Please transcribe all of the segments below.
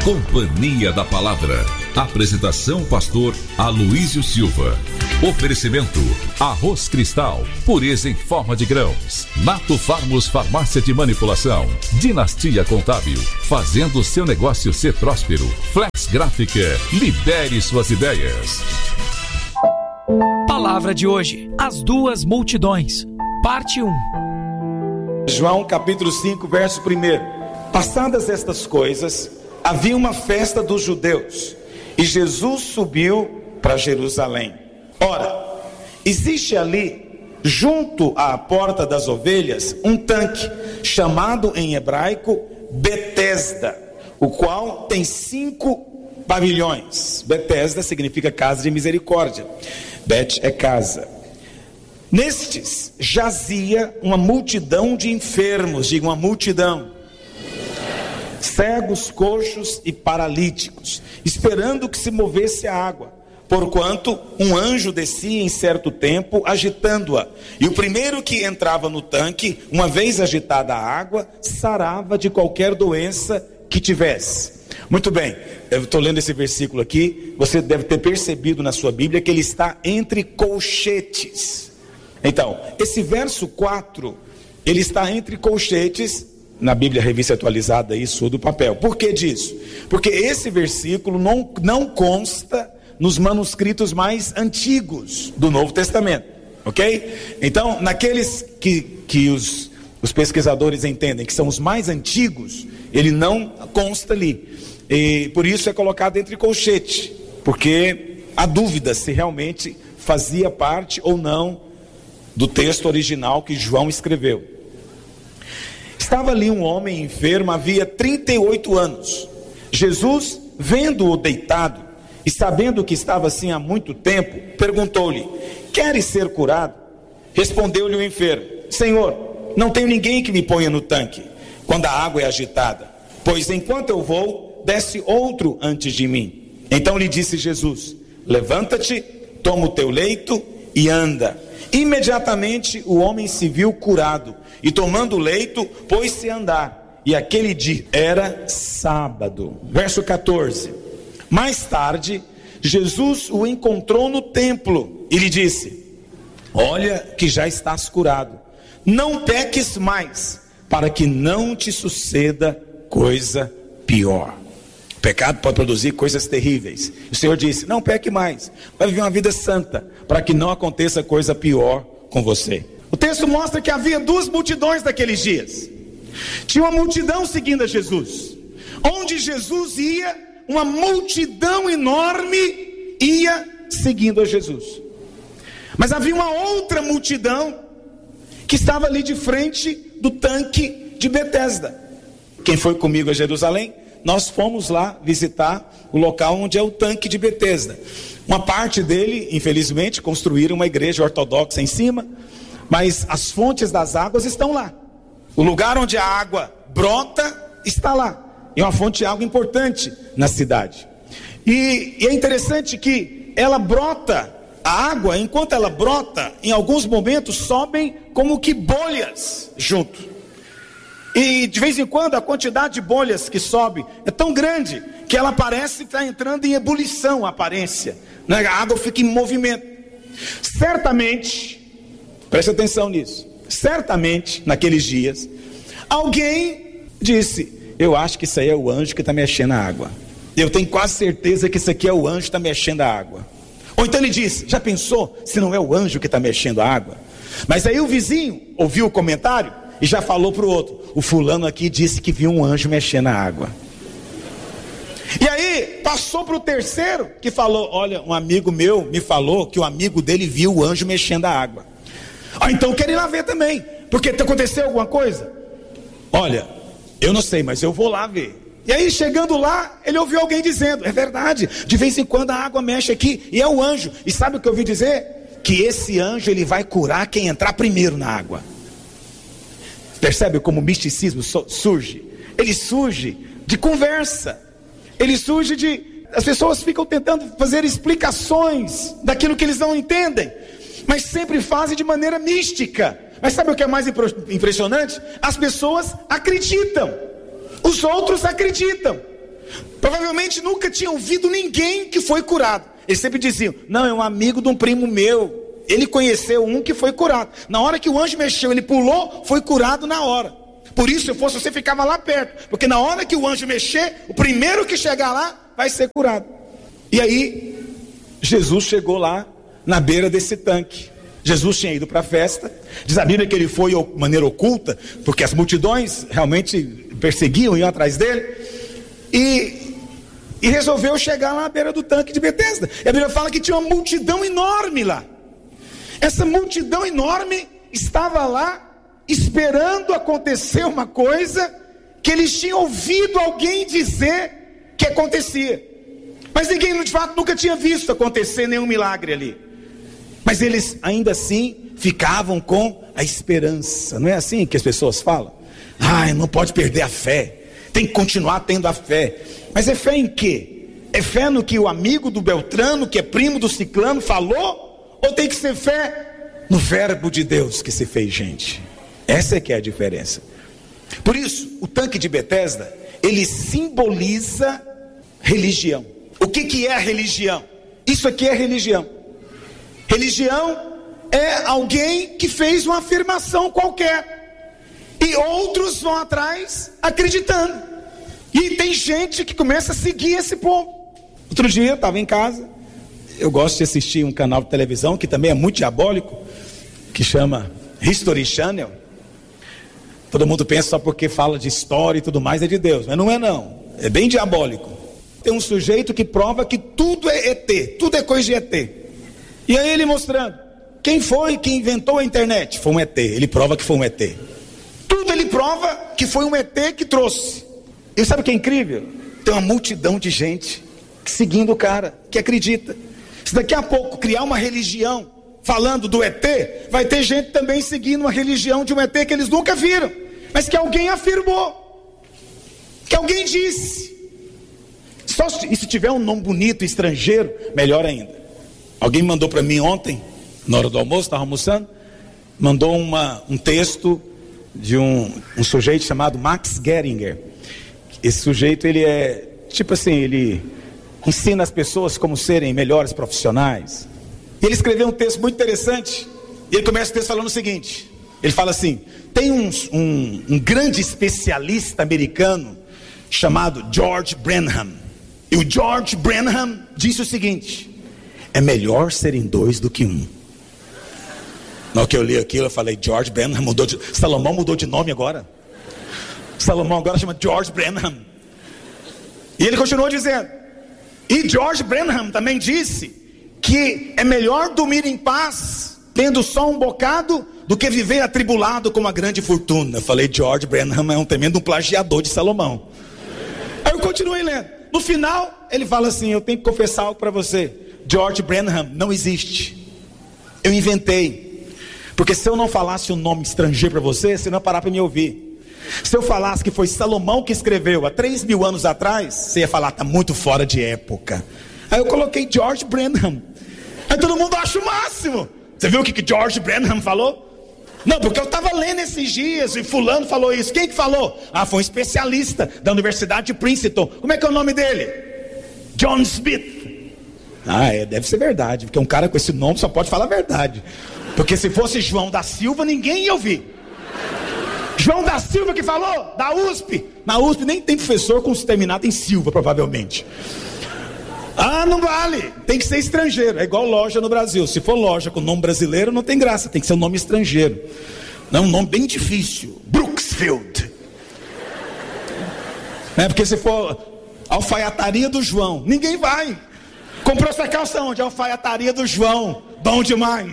Companhia da Palavra. Apresentação pastor Aloísio Silva. Oferecimento: Arroz Cristal, pureza em forma de grãos. Nato Farmos Farmácia de Manipulação. Dinastia Contábil, fazendo seu negócio ser próspero. Flex Gráfica, libere suas ideias. Palavra de hoje: as duas multidões, parte 1. João capítulo 5, verso 1. Passadas estas coisas, havia uma festa dos judeus, e Jesus subiu para Jerusalém. Ora, existe ali, junto à porta das ovelhas, um tanque, chamado em hebraico Betesda, o qual tem 5 pavilhões. Betesda significa casa de misericórdia. Bet é casa. Nestes jazia uma multidão de enfermos, diga uma multidão, cegos, coxos e paralíticos, esperando que se movesse a água, porquanto um anjo descia em certo tempo, agitando-a, e o primeiro que entrava no tanque, uma vez agitada a água, sarava de qualquer doença que tivesse. Muito bem, eu estou lendo esse versículo aqui, você deve ter percebido na sua Bíblia que ele está entre colchetes. Então, esse verso 4, ele está entre colchetes, na Bíblia Revista Atualizada, isso do papel. Por que disso? Porque esse versículo não consta nos manuscritos mais antigos do Novo Testamento, ok? Então, naqueles que os pesquisadores entendem que são os mais antigos, ele não consta ali, e por isso é colocado entre colchete, porque há dúvida se realmente fazia parte ou não do texto original que João escreveu. Estava ali um homem enfermo, havia 38 anos. Jesus, vendo-o deitado e sabendo que estava assim há muito tempo, perguntou-lhe: queres ser curado? Respondeu-lhe o enfermo: Senhor, não tenho ninguém que me ponha no tanque quando a água é agitada, pois enquanto eu vou, desce outro antes de mim. Então lhe disse Jesus: levanta-te, toma o teu leito e anda. Imediatamente o homem se viu curado, e tomando o leito, pôs-se a andar. E aquele dia era sábado. Verso 14. Mais tarde, Jesus o encontrou no templo e lhe disse: olha que já estás curado, não peques mais, para que não te suceda coisa pior. O pecado pode produzir coisas terríveis. O Senhor disse: não peque mais, vai viver uma vida santa, para que não aconteça coisa pior com você. O texto mostra que havia duas multidões naqueles dias. Tinha uma multidão seguindo a Jesus. Onde Jesus ia, uma multidão enorme ia seguindo a Jesus. Mas havia uma outra multidão que estava ali de frente do tanque de Betesda. Quem foi comigo a Jerusalém? Nós fomos lá visitar o local onde é o tanque de Betesda. Uma parte dele, infelizmente, construíram uma igreja ortodoxa em cima, mas as fontes das águas estão lá. O lugar onde a água brota está lá. É uma fonte de água importante na cidade. E é interessante que ela brota, a água, enquanto ela brota, em alguns momentos sobem como que bolhas junto. E de vez em quando a quantidade de bolhas que sobe é tão grande que ela parece estar entrando em ebulição, a aparência, né? A água fica em movimento. Certamente, preste atenção nisso, certamente naqueles dias alguém disse: eu acho que isso aí é o anjo que está mexendo a água. Eu tenho quase certeza que isso aqui é o anjo que está mexendo a água. Ou então ele disse: já pensou se não é o anjo que está mexendo a água? Mas aí o vizinho ouviu o comentário e já falou para o outro: o fulano aqui disse que viu um anjo mexendo a água. E aí passou para o terceiro que falou: olha, um amigo meu me falou que o amigo dele viu o anjo mexendo a água. Então eu quero ir lá ver também, porque aconteceu alguma coisa? Olha, eu não sei, mas eu vou lá ver. E aí chegando lá, ele ouviu alguém dizendo: é verdade, de vez em quando a água mexe aqui, e é o anjo. E sabe o que eu ouvi dizer? Que esse anjo ele vai curar quem entrar primeiro na água. Percebe como o misticismo surge? Ele surge de conversa. Ele surge de... As pessoas ficam tentando fazer explicações daquilo que eles não entendem, mas sempre fazem de maneira mística. Mas sabe o que é mais impressionante? As pessoas acreditam. Os outros acreditam. Provavelmente nunca tinham ouvido ninguém que foi curado. Eles sempre diziam: não, é um amigo de um primo meu, ele conheceu um que foi curado. Na hora que o anjo mexeu, ele pulou, foi curado na hora. Por isso, se fosse você, ficava lá perto, porque na hora que o anjo mexer, o primeiro que chegar lá vai ser curado. E aí Jesus chegou lá na beira desse tanque. Jesus tinha ido para a festa. Diz a Bíblia que ele foi de maneira oculta, porque as multidões realmente perseguiam, iam atrás dele, e resolveu chegar lá à beira do tanque de Betesda. E a Bíblia fala que tinha uma multidão enorme lá. Essa multidão enorme estava lá esperando acontecer uma coisa que eles tinham ouvido alguém dizer que acontecia, mas ninguém de fato nunca tinha visto acontecer nenhum milagre ali. Mas eles ainda assim ficavam com a esperança. Não é assim que as pessoas falam? Não pode perder a fé, tem que continuar tendo a fé. Mas é fé em quê? É fé no que o amigo do Beltrano, que é primo do Ciclano, falou? Ou tem que ser fé no verbo de Deus que se fez gente? Essa é que é a diferença. Por isso, o tanque de Betesda, ele simboliza religião. O que é a religião? Isso aqui é religião. Religião é alguém que fez uma afirmação qualquer, e outros vão atrás acreditando. E tem gente que começa a seguir esse povo. Outro dia eu estava em casa, eu gosto de assistir um canal de televisão que também é muito diabólico, que chama History Channel. Todo mundo pensa só porque fala de história e tudo mais é de Deus, mas não é não, é bem diabólico. Tem um sujeito que prova que tudo é ET, tudo é coisa de ET. E aí ele mostrando, quem foi que inventou a internet? Foi um ET, ele prova que foi um ET. Tudo ele prova que foi um ET que trouxe. E sabe o que é incrível? Tem uma multidão de gente seguindo o cara, que acredita. Se daqui a pouco criar uma religião falando do ET, vai ter gente também seguindo uma religião de um ET que eles nunca viram, mas que alguém afirmou, que alguém disse. Só se tiver um nome bonito, estrangeiro, melhor ainda. Alguém mandou para mim ontem, na hora do almoço, estava almoçando, mandou um texto de um sujeito chamado Max Geringer. Esse sujeito, ele é, tipo assim, ele ensina as pessoas como serem melhores profissionais. E ele escreveu um texto muito interessante, e ele começa o texto falando o seguinte, ele fala assim: tem um grande especialista americano chamado George Brenham, e o George Brenham disse o seguinte: é melhor serem dois do que um. Na hora que eu li aquilo, eu falei: George Brenham Salomão mudou de nome agora. Salomão agora chama George Brenham. E ele continuou dizendo, e George Brenham também disse que é melhor dormir em paz, tendo só um bocado, do que viver atribulado com uma grande fortuna. Eu falei: George Brenham é um tremendo plagiador de Salomão. Aí eu continuei lendo. No final, ele fala assim: eu tenho que confessar algo para você. George Brenham não existe. Eu inventei. Porque se eu não falasse um nome estrangeiro para você, você não ia parar para me ouvir. Se eu falasse que foi Salomão que escreveu há 3.000 anos atrás, você ia falar: está muito fora de época. Aí eu coloquei George Brenham. Aí todo mundo acha o máximo. Você viu o que George Brenham falou? Não, porque eu estava lendo esses dias e fulano falou isso. Quem que falou? Foi um especialista da Universidade de Princeton. Como é que é o nome dele? John Smith. Deve ser verdade, porque um cara com esse nome só pode falar a verdade. Porque se fosse João da Silva, ninguém ia ouvir. João da Silva que falou? Da USP. Na USP nem tem professor com terminado em Silva, provavelmente. Não vale, tem que ser estrangeiro. É igual loja no Brasil. Se for loja com nome brasileiro, não tem graça, tem que ser um nome estrangeiro. Não, um nome bem difícil. Brooksfield. Porque se for Alfaiataria do João, ninguém vai. Comprou essa calça onde? Alfaiataria do João. Bom demais.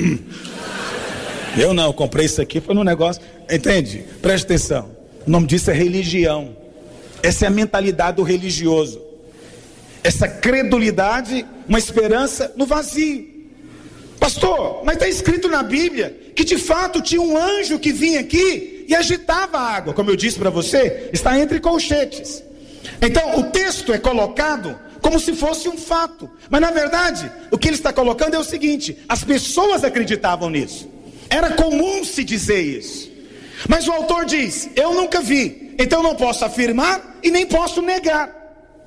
Eu não, comprei isso aqui, foi num negócio. Entende? Preste atenção. O nome disso é religião. Essa é a mentalidade do religioso. Essa credulidade, uma esperança no vazio. Pastor, mas está escrito na Bíblia que de fato tinha um anjo que vinha aqui e agitava a água. Como eu disse para você, está entre colchetes. Então o texto é colocado como se fosse um fato, mas na verdade o que ele está colocando é o seguinte: as pessoas acreditavam nisso, era comum se dizer isso, mas o autor diz: eu nunca vi, então não posso afirmar e nem posso negar.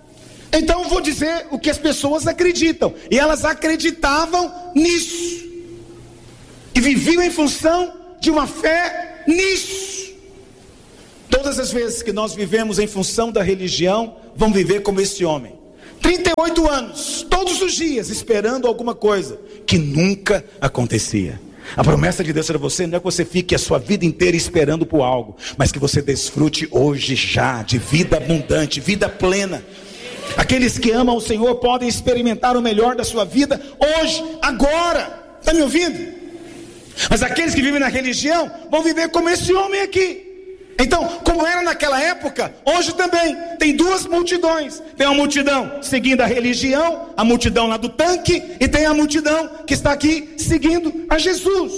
Então eu vou dizer o que as pessoas acreditam. E elas acreditavam nisso. E viviam em função de uma fé nisso. Todas as vezes que nós vivemos em função da religião, vamos viver como esse homem. 38 anos, todos os dias, esperando alguma coisa que nunca acontecia. A promessa de Deus para você não é que você fique a sua vida inteira esperando por algo, mas que você desfrute hoje já de vida abundante, vida plena. Aqueles que amam o Senhor podem experimentar o melhor da sua vida hoje, agora. Está me ouvindo? Mas aqueles que vivem na religião vão viver como esse homem aqui. Então, como era naquela época, hoje também tem duas multidões. Tem uma multidão seguindo a religião, a multidão lá do tanque, e tem a multidão que está aqui seguindo a Jesus.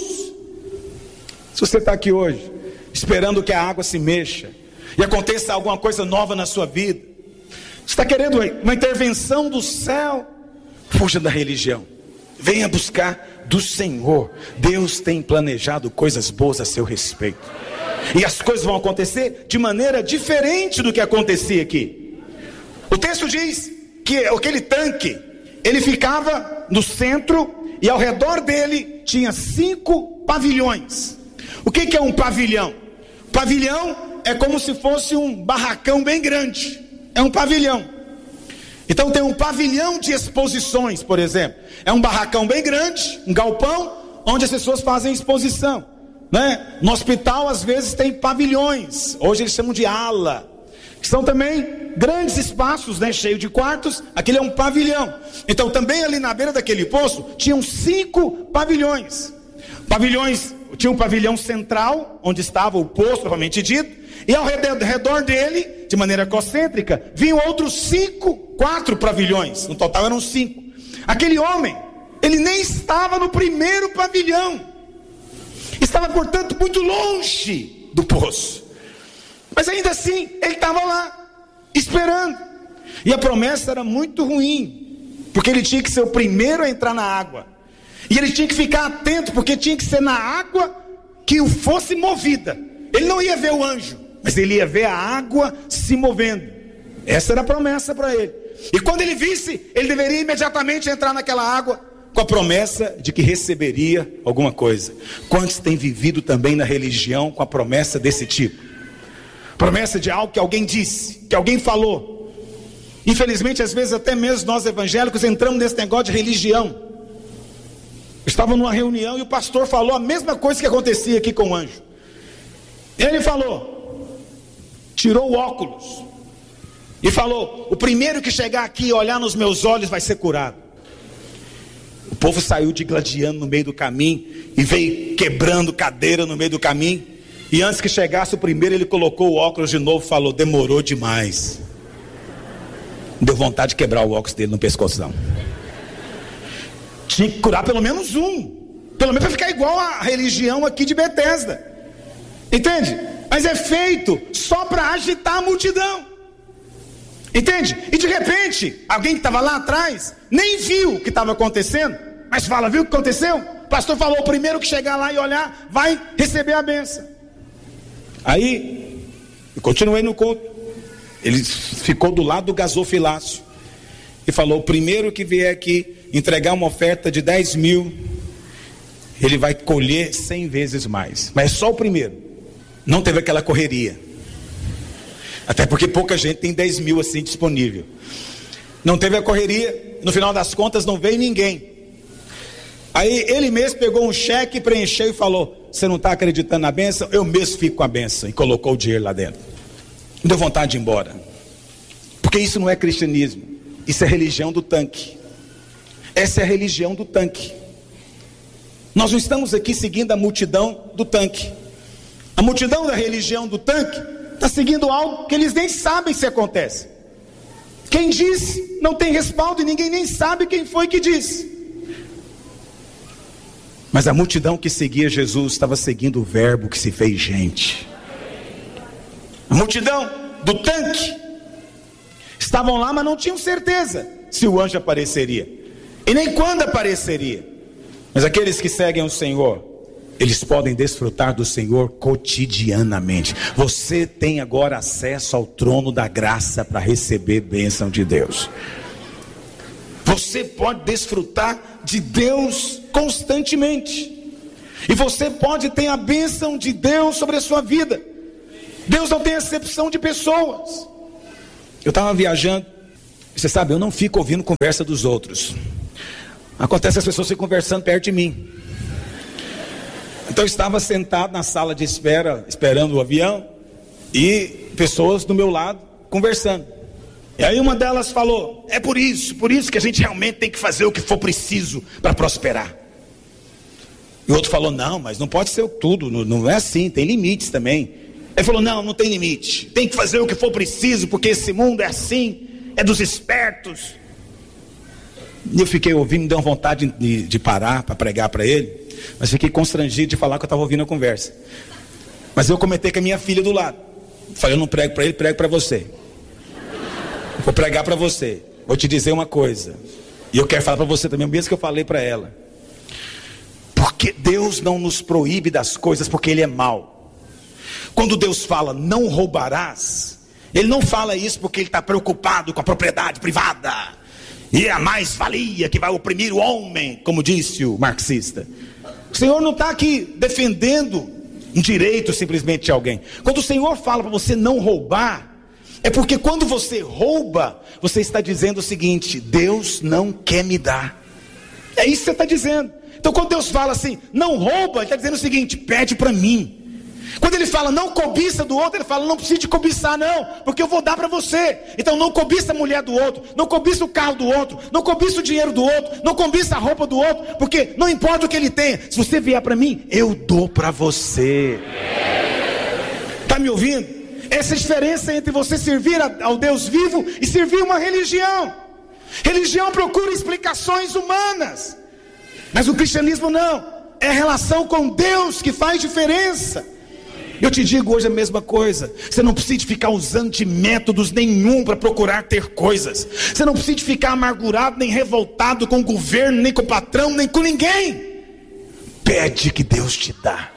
Se você está aqui hoje esperando que a água se mexa e aconteça alguma coisa nova na sua vida, você está querendo uma intervenção do céu, fuja da religião, venha buscar do Senhor. Deus tem planejado coisas boas a seu respeito. E as coisas vão acontecer de maneira diferente do que acontecia aqui. O texto diz que aquele tanque, ele ficava no centro e ao redor dele tinha 5 pavilhões. O que é um pavilhão? Pavilhão é como se fosse um barracão bem grande. É um pavilhão. Então tem um pavilhão de exposições, por exemplo. É um barracão bem grande, um galpão, onde as pessoas fazem exposição. Né? No hospital às vezes tem pavilhões, hoje eles chamam de ala, que são também grandes espaços, né? Cheio de quartos. Aquele é um pavilhão. Então também ali na beira daquele poço tinham 5 pavilhões. Tinha um pavilhão central, onde estava o poço propriamente dito, e ao redor dele, de maneira concêntrica, vinham outros 4 pavilhões. No total eram 5. Aquele homem, ele nem estava no primeiro pavilhão. Estava, portanto, muito longe do poço. Mas ainda assim, ele estava lá, esperando. E a promessa era muito ruim, porque ele tinha que ser o primeiro a entrar na água. E ele tinha que ficar atento, porque tinha que ser na água que o fosse movida. Ele não ia ver o anjo, mas ele ia ver a água se movendo. Essa era a promessa para ele. E quando ele visse, ele deveria imediatamente entrar naquela água, com a promessa de que receberia alguma coisa. Quantos têm vivido também na religião com a promessa desse tipo? Promessa de algo que alguém disse, que alguém falou. Infelizmente, às vezes até mesmo nós evangélicos entramos nesse negócio de religião. Estava numa reunião e o pastor falou a mesma coisa que acontecia aqui com o anjo. Ele falou, tirou o óculos e falou: o primeiro que chegar aqui e olhar nos meus olhos vai ser curado. O povo saiu digladiando no meio do caminho e veio quebrando cadeira no meio do caminho. E antes que chegasse o primeiro, ele colocou o óculos de novo e falou: demorou demais. Deu vontade de quebrar o óculos dele no pescoção. Tinha que curar pelo menos um, pelo menos para ficar igual a religião aqui de Betesda. Entende? Mas é feito só para agitar a multidão. Entende? E de repente, alguém que estava lá atrás nem viu o que estava acontecendo, mas fala: viu o que aconteceu? O pastor falou: o primeiro que chegar lá e olhar vai receber a bênção. Aí eu continuei no culto. Ele ficou do lado do gasofilácio e falou: o primeiro que vier aqui entregar uma oferta de 10 mil, ele vai colher 100 vezes mais. Mas só o primeiro. Não teve aquela correria, até porque pouca gente tem 10 mil assim disponível. Não teve a correria. No final das contas não veio ninguém. Aí ele mesmo pegou um cheque, preencheu e falou: você não está acreditando na bênção? Eu mesmo fico com a bênção. E colocou o dinheiro lá dentro. Deu vontade de ir embora, porque isso não é cristianismo. Isso é religião do tanque. Essa é a religião do tanque. Nós não estamos aqui seguindo a multidão do tanque. A multidão da religião do tanque está seguindo algo que eles nem sabem se acontece. Quem disse não tem respaldo e ninguém nem sabe quem foi que disse. Mas a multidão que seguia Jesus estava seguindo o verbo que se fez gente. A multidão do tanque estavam lá, mas não tinham certeza se o anjo apareceria e nem quando apareceria. Mas aqueles que seguem o Senhor eles podem desfrutar do Senhor cotidianamente. Você tem agora acesso ao trono da graça para receber bênção de Deus. Você pode desfrutar de Deus constantemente. E você pode ter a bênção de Deus sobre a sua vida. Deus não tem exceção de pessoas. Eu estava viajando. Você sabe, eu não fico ouvindo conversa dos outros. Acontece que as pessoas ficam conversando perto de mim. Então eu estava sentado na sala de espera, esperando o avião, e pessoas do meu lado conversando. E aí uma delas falou: é por isso que a gente realmente tem que fazer o que for preciso para prosperar. E o outro falou: não, mas não pode ser tudo, não é assim, tem limites também. Ele falou: não tem limite, tem que fazer o que for preciso, porque esse mundo é assim, é dos espertos. E eu fiquei ouvindo, me deu vontade de parar para pregar para ele, mas fiquei constrangido de falar que eu estava ouvindo a conversa. Mas eu comentei com a minha filha do lado. Falei: eu não prego para ele, prego para você. Vou pregar para você. Vou te dizer uma coisa, e eu quero falar para você também, mesmo que eu falei para ela. Porque Deus não nos proíbe das coisas porque Ele é mau. Quando Deus fala não roubarás, Ele não fala isso porque Ele está preocupado com a propriedade privada e a mais-valia que vai oprimir o homem, como disse o marxista. O Senhor não está aqui defendendo um direito simplesmente de alguém. Quando o Senhor fala para você não roubar, é porque quando você rouba, você está dizendo o seguinte: Deus não quer me dar. É isso que você está dizendo. Então quando Deus fala assim, não rouba, Ele está dizendo o seguinte: pede para mim. Quando Ele fala não cobiça do outro, Ele fala não precisa de cobiçar não, porque eu vou dar para você. Então não cobiça a mulher do outro, não cobiça o carro do outro, não cobiça o dinheiro do outro, não cobiça a roupa do outro, porque não importa o que ele tenha, se você vier para mim, eu dou para você. Está me ouvindo? Essa é a diferença entre você servir ao Deus vivo e servir uma religião. Religião procura explicações humanas, mas o cristianismo não. É a relação com Deus que faz diferença. Eu te digo hoje a mesma coisa. Você não precisa ficar usando de métodos nenhum para procurar ter coisas. Você não precisa ficar amargurado, nem revoltado com o governo, nem com o patrão, nem com ninguém. Pede que Deus te dá.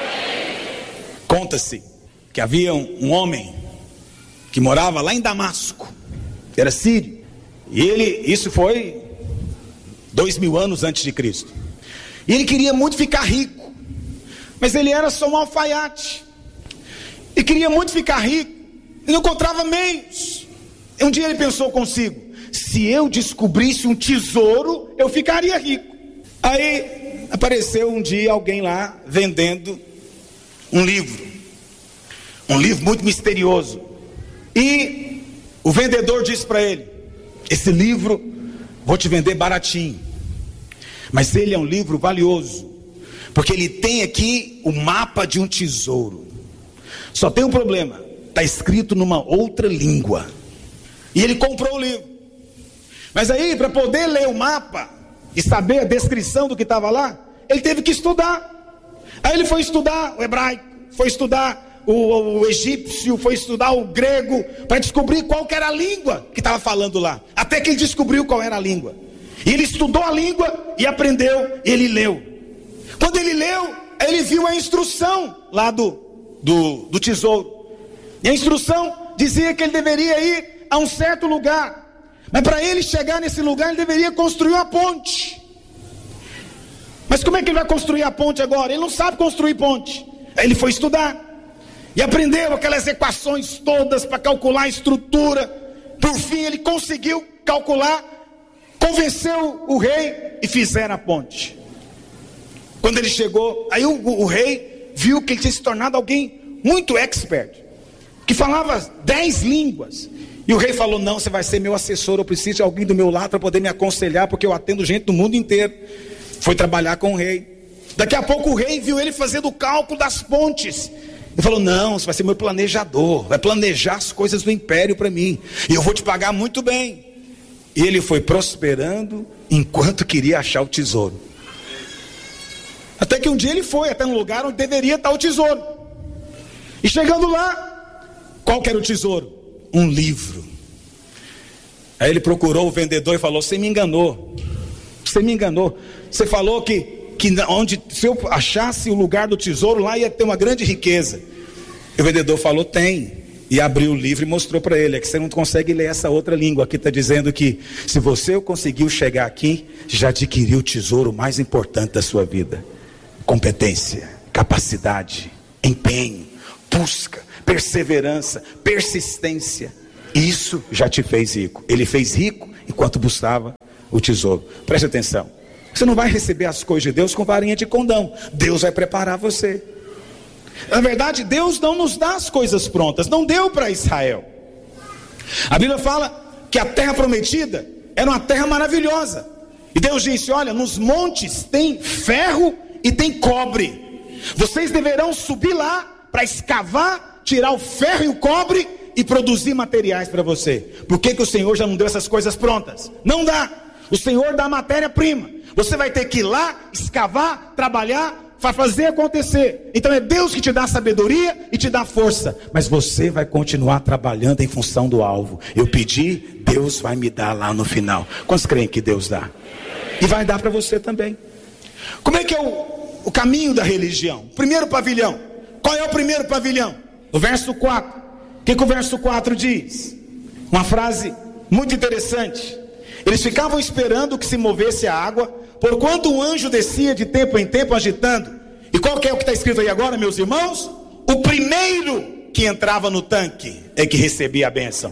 Conta-se que havia um homem que morava lá em Damasco, era sírio. E isso foi 2000 anos antes de Cristo. E ele queria muito ficar rico, mas ele era só um alfaiate. E queria muito ficar rico, e não encontrava meios. E um dia ele pensou consigo: se eu descobrisse um tesouro, eu ficaria rico. Aí apareceu um dia alguém lá vendendo um livro muito misterioso. E o vendedor disse para ele: esse livro vou te vender baratinho, mas ele é um livro valioso, porque ele tem aqui o mapa de um tesouro. Só tem um problema: está escrito numa outra língua. E ele comprou o livro. Mas aí, para poder ler o mapa e saber a descrição do que estava lá, ele teve que estudar. Aí ele foi estudar o hebraico, foi estudar o egípcio, foi estudar o grego, para descobrir qual que era a língua que estava falando lá. Até que ele descobriu qual era a língua. E ele estudou a língua e aprendeu, ele leu. Quando ele leu, ele viu a instrução lá do tesouro. E a instrução dizia que ele deveria ir a um certo lugar. Mas para ele chegar nesse lugar, ele deveria construir uma ponte. Mas como é que ele vai construir a ponte agora? Ele não sabe construir ponte. Aí ele foi estudar e aprendeu aquelas equações todas para calcular a estrutura. Por fim ele conseguiu calcular, convenceu o rei e fizeram a ponte. Quando ele chegou, aí o rei viu que ele tinha se tornado alguém muito expert, que falava 10 línguas. E o rei falou: não, você vai ser meu assessor, eu preciso de alguém do meu lado para poder me aconselhar, porque eu atendo gente do mundo inteiro. Foi trabalhar com o rei. Daqui a pouco o rei viu ele fazendo o cálculo das pontes. Ele falou: não, você vai ser meu planejador, vai planejar as coisas do império para mim, e eu vou te pagar muito bem. E ele foi prosperando enquanto queria achar o tesouro. Até que um dia ele foi até um lugar onde deveria estar o tesouro. E chegando lá, qual que era o tesouro? Um livro. Aí ele procurou o vendedor e falou: você me enganou. Você me enganou. Você falou que que onde, se eu achasse o lugar do tesouro, lá ia ter uma grande riqueza. E o vendedor falou, tem. E abriu o livro e mostrou para ele, é que você não consegue ler essa outra língua. Aqui está dizendo que se você conseguiu chegar aqui, já adquiriu o tesouro mais importante da sua vida. Competência, capacidade, empenho, busca, perseverança, persistência. Isso já te fez rico. Ele fez rico enquanto buscava o tesouro. Preste atenção. Você não vai receber as coisas de Deus com varinha de condão. Deus vai preparar você. Na verdade, Deus não nos dá as coisas prontas. Não deu para Israel. A Bíblia fala que a terra prometida era uma terra maravilhosa. E Deus disse, olha, nos montes tem ferro e tem cobre. Vocês deverão subir lá para escavar, tirar o ferro e o cobre e produzir materiais para você. Por que o Senhor já não deu essas coisas prontas? Não dá. O Senhor dá a matéria-prima. Você vai ter que ir lá, escavar, trabalhar, para fazer acontecer. Então é Deus que te dá sabedoria e te dá força. Mas você vai continuar trabalhando em função do alvo. Eu pedi, Deus vai me dar lá no final. Quantos creem que Deus dá? E vai dar para você também. Como é que é o caminho da religião? Primeiro pavilhão. Qual é o primeiro pavilhão? O verso 4. O que o verso 4 diz? Uma frase muito interessante. Eles ficavam esperando que se movesse a água, porquanto um anjo descia de tempo em tempo agitando. E qual que é o que está escrito aí agora, meus irmãos? O primeiro que entrava no tanque é que recebia a bênção.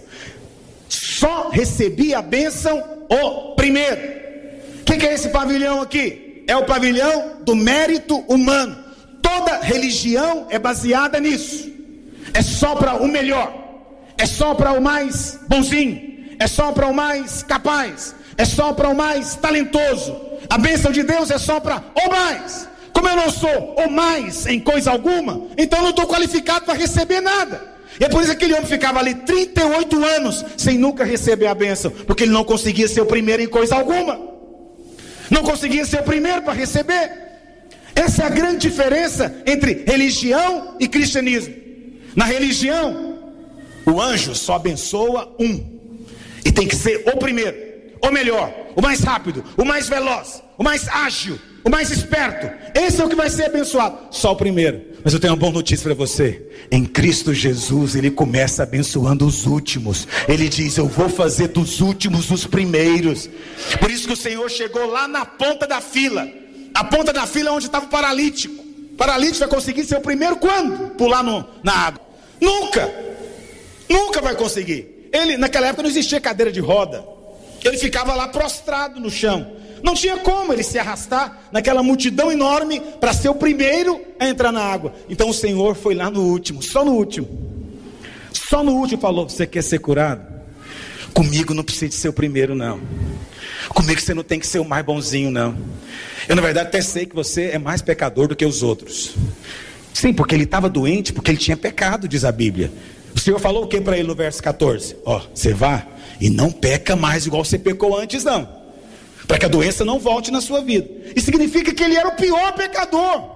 Só recebia a bênção o primeiro. O que é esse pavilhão aqui? É o pavilhão do mérito humano. Toda religião é baseada nisso. É só para o melhor. É só para o mais bonzinho. É só para o mais capaz. É só para o mais talentoso. A bênção de Deus é só para o mais. Como eu não sou o mais em coisa alguma, então eu não estou qualificado para receber nada. E é por isso que aquele homem ficava ali 38 anos sem nunca receber a bênção, porque ele não conseguia ser o primeiro em coisa alguma. Não conseguia ser o primeiro para receber. Essa é a grande diferença entre religião e cristianismo. Na religião, o anjo só abençoa um. E tem que ser o primeiro, o melhor, o mais rápido, o mais veloz, o mais ágil, o mais esperto. Esse é o que vai ser abençoado. Só o primeiro. Mas eu tenho uma boa notícia para você. Em Cristo Jesus, Ele começa abençoando os últimos. Ele diz, eu vou fazer dos últimos os primeiros. Por isso que o Senhor chegou lá na ponta da fila. A ponta da fila é onde estava o paralítico. O paralítico vai conseguir ser o primeiro quando? Pular na água. Nunca vai conseguir. Ele, naquela época não existia cadeira de roda. Ele ficava lá prostrado no chão. Não tinha como ele se arrastar naquela multidão enorme para ser o primeiro a entrar na água. Então o Senhor foi lá no último, só no último falou, você quer ser curado? Comigo não precisa de ser o primeiro não. Comigo você não tem que ser o mais bonzinho não. Eu na verdade até sei que você é mais pecador do que os outros. Sim, porque ele estava doente, porque ele tinha pecado, diz a Bíblia. O Senhor falou o que para ele no verso 14? Você vá e não peca mais igual você pecou antes não. Para que a doença não volte na sua vida. Isso significa que ele era o pior pecador.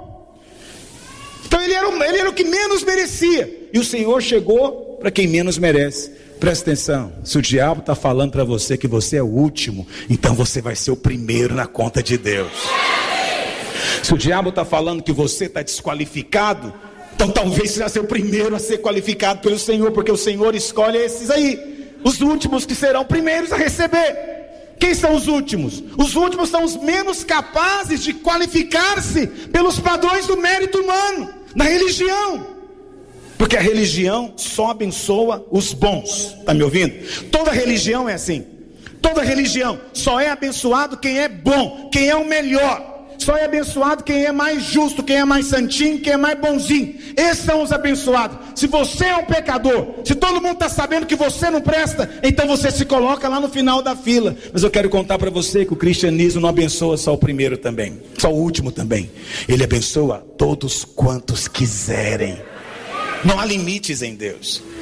Então ele era o que menos merecia. E o Senhor chegou para quem menos merece. Presta atenção. Se o diabo está falando para você que você é o último, então você vai ser o primeiro na conta de Deus. Se o diabo está falando que você está desqualificado, então talvez você vai ser o primeiro a ser qualificado pelo Senhor, porque o Senhor escolhe esses aí, os últimos que serão primeiros a receber. Quem são os últimos? Os últimos são os menos capazes de qualificar-se pelos padrões do mérito humano, na religião. Porque a religião só abençoa os bons. Está me ouvindo? Toda religião é assim. Toda religião só é abençoado quem é bom, quem é o melhor. Só é abençoado quem é mais justo, quem é mais santinho, quem é mais bonzinho. Esses são os abençoados. Se você é um pecador, se todo mundo está sabendo que você não presta, então você se coloca lá no final da fila. Mas eu quero contar para você que o cristianismo não abençoa só o primeiro também, só o último também. Ele abençoa todos quantos quiserem. Não há limites em Deus.